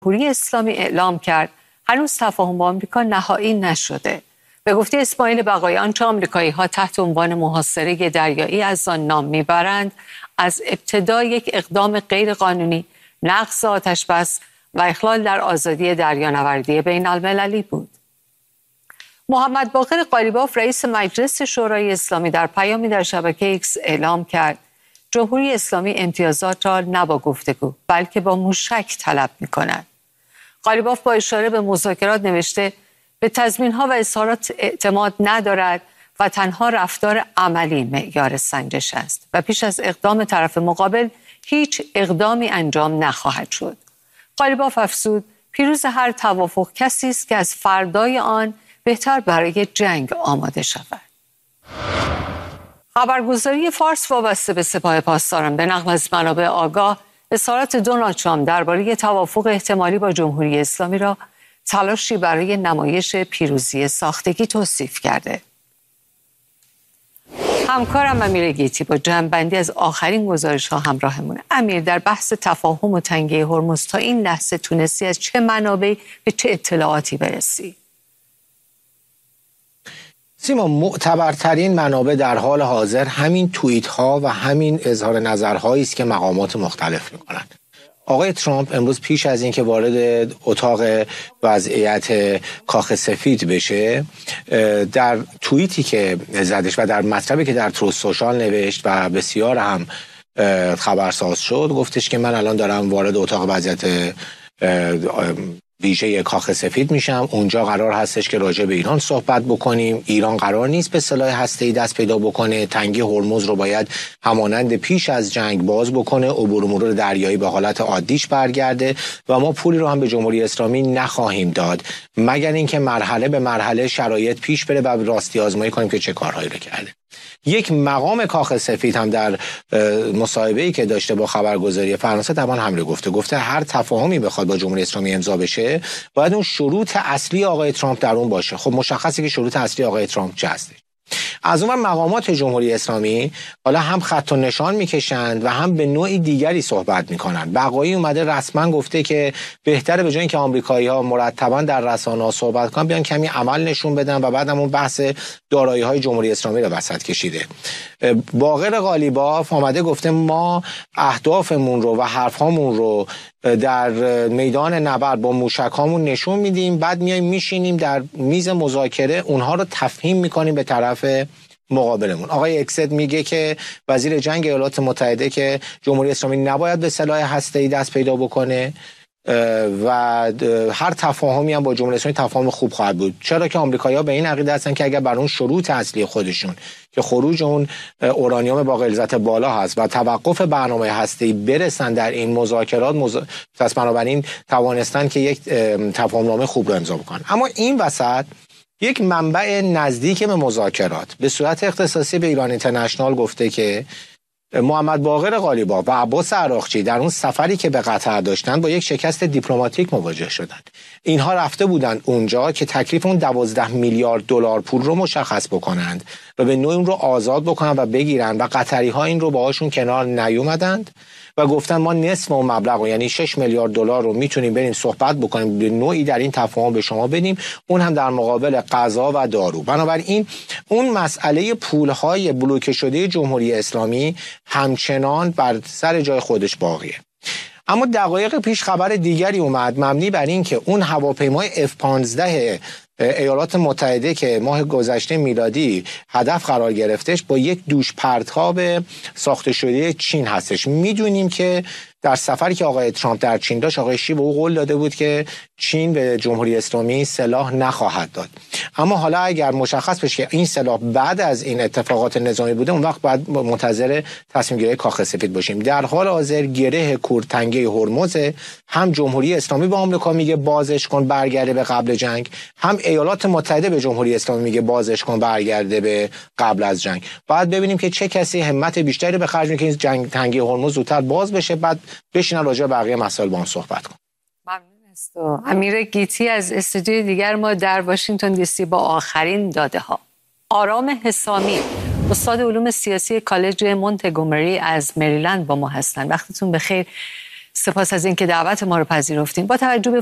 جمهوری اسلامی اعلام کرد هنوز تفاهم با آمریکا نهایی نشده. به گفته اسماعیل بقایی، آنچه آمریکایی‌ها تحت عنوان محاصره دریایی از آن نام میبرند از ابتدا یک اقدام غیرقانونی، نقض آتش‌بس و اخلال در آزادی دریانوردی بین المللی بود. محمد باقر قالیباف رئیس مجلس شورای اسلامی در پیامی در شبکه ایکس اعلام کرد جمهوری اسلامی امتیازات را نه با گفتگو بلکه با موشک طلب می‌کند. قالیباف با اشاره به مذاکرات نوشته به تضمین‌ها و اظهارات اعتماد ندارد و تنها رفتار عملی معیار سنجش است و پیش از اقدام طرف مقابل هیچ اقدامی انجام نخواهد شد. قالیباف افزود پیروز هر توافق کسی است که از فردای آن بهتر برای جنگ آماده شود. خبرگزاری فارس وابسته به سپاه پاسداران به نقل از منابع آگاه اظهارات دونالد ترامپ درباره توافق احتمالی با جمهوری اسلامی را تلاشی برای نمایش پیروزی ساختگی توصیف کرده. همکارم امیر گیتی با جمع‌بندی از آخرین گزارش‌ها همراهمونه. امیر، در بحث تفاهم و تنگه هرمز تا این لحظه تونستی از چه منابعی به چه اطلاعاتی برسی؟ سیما، معتبرترین منابع در حال حاضر همین توییت ها و همین اظهار نظرهایی است که مقامات مختلف میکنند. آقای ترامپ امروز پیش از اینکه وارد اتاق وضعیت کاخ سفید بشه، در توییتی که زدش و در مطلبی که در تروث سوشال نوشت و بسیار هم خبرساز شد، گفتش که من الان دارم وارد اتاق وضعیت ویژه کاخ سفید میشم. اونجا قرار هستش که راجع به ایران صحبت بکنیم. ایران قرار نیست به سلاح هسته‌ای دست پیدا بکنه. تنگی هرمز رو باید همانند پیش از جنگ باز بکنه، عبور و مرور دریایی به حالت عادیش برگرده و ما پولی رو هم به جمهوری اسلامی نخواهیم داد مگر اینکه مرحله به مرحله شرایط پیش بره و راستی آزمایی کنیم که چه کارهایی رو کرده. یک مقام کاخ سفید هم در مصاحبه‌ای که داشته با خبرگزاری فرانسه طبعا همین گفته هر تفاهمی بخواد با جمهوری اسلامی امضا بشه باید اون شروط اصلی آقای ترامپ در اون باشه. خب مشخصه که شروط اصلی آقای ترامپ چه هستش. از اون مقامات جمهوری اسلامی حالا هم خط و نشان میکشند و هم به نوعی دیگری صحبت میکنند. بقایی اومده رسما گفته که بهتره به جای اینکه آمریکایی‌ها مرتبا در رسانه‌ها صحبت کنن بیان کمی عمل نشون بدن و بعدم اون بحث دارایی‌های جمهوری اسلامی رو وسط کشیده. باقر قالیباف اومده گفته ما اهدافمون رو و حرفامون رو در میدان نبرد با موشک‌هامون نشون میدیم، بعد میایم میشینیم در میز مذاکره اونها رو تفهیم میکنیم به طرف مقابلمون. آقای اکسد میگه که وزیر جنگ ایالات متحده که جمهوری اسلامی نباید به سلاح هسته‌ای دست پیدا بکنه و هر تفاهمی هم با جمهوری اسلامی تفاهم خوب خواهد بود. چرا که آمریکایی‌ها به این عقیده هستن که اگر بر اون شروط اصلی خودشون که خروج اون اورانیوم با غلظت بالا هست و توقف برنامه هسته‌ای برسن در این مذاکرات پس بنابراین توانستن که یک تفاهمنامه خوب رو امضا بکنن. اما این وسط یک منبع نزدیک به مذاکرات به صورت اختصاصی به ایران اینترنشنال گفته که محمد باقر قالیباف و عباس عراقچی در اون سفری که به قطر داشتن با یک شکست دیپلماتیک مواجه شدند. اینها رفته بودند اونجا که تکلیف اون 12 میلیارد دلار پول رو مشخص بکنند و به نوعی اون رو آزاد بکنن و بگیرن و قطری ها این رو باهاشون کنار نیومدند و گفتن ما نصف اون مبلغ یعنی 6 میلیارد دلار رو میتونیم بریم صحبت بکنیم به نوعی در این تفاهم به شما بدیم، اون هم در مقابل غذا و دارو. بنابراین اون مسئله پولهای بلوکه شده جمهوری اسلامی همچنان بر سر جای خودش باقیه. اما دقایق پیش خبر دیگری اومد مبنی بر این که اون هواپیمای F-15 ایالات متحده که ماه گذشته میلادی هدف قرار گرفتش با یک دوش پرتاب ساخته شده چین هستش. میدونیم که در سفری که آقای ترامپ در چین داشت آقای شی به او قول داده بود که چین به جمهوری اسلامی سلاح نخواهد داد. اما حالا اگر مشخص بشه که این سلاح بعد از این اتفاقات نظامی بوده اون وقت باید منتظر تصمیم گیری کاخ سفید باشیم. در حال حاضر گره تنگه هرمز هم جمهوری اسلامی به آمریکا میگه بازش کن برگرده به قبل جنگ، هم ایالات متحده به جمهوری اسلامی میگه بازش کن برگرده به قبل از جنگ. باید ببینیم که چه کسی همت بیشتری به خرج میده که این جنگ تنگه هرمز زودتر باز بشه، بعد بشینن راجع به بقیه مسائل با هم صحبت کن. ممنون است. امیر گیتی از استودیوی دیگر ما در واشنگتن دی سی با آخرین داده ها. آرام حسامی استاد علوم سیاسی کالج مونتگومری از مریلند با ما هستند. وقتتون بخیر. سپاس از اینکه دعوت ما رو پذیرفتین. با توجه به